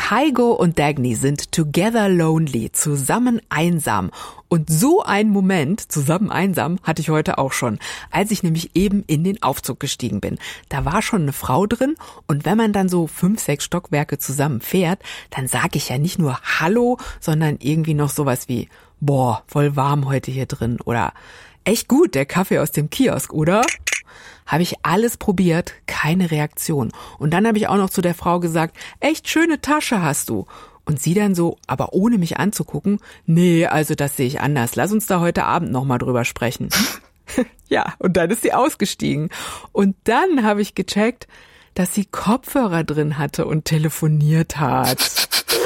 Kygo und Dagny sind together lonely, zusammen einsam. Und so einen Moment, zusammen einsam, hatte ich heute auch schon, als ich nämlich eben in den Aufzug gestiegen bin. Da war schon eine Frau drin und wenn man dann so 5, 6 Stockwerke zusammen fährt, dann sage ich ja nicht nur Hallo, sondern irgendwie noch sowas wie, boah, voll warm heute hier drin oder echt gut, der Kaffee aus dem Kiosk, oder? Habe ich alles probiert, keine Reaktion. Und dann habe ich auch noch zu der Frau gesagt, echt schöne Tasche hast du. Und sie dann so, aber ohne mich anzugucken, nee, also das sehe ich anders. Lass uns da heute Abend nochmal drüber sprechen. Ja, und dann ist sie ausgestiegen. Und dann habe ich gecheckt, dass sie Kopfhörer drin hatte und telefoniert hat.